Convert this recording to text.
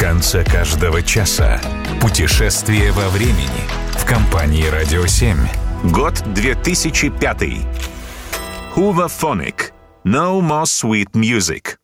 конце каждого часа. Путешествие во времени в компании «Радио 7». Год 2005. Hooverphonic. No more sweet music.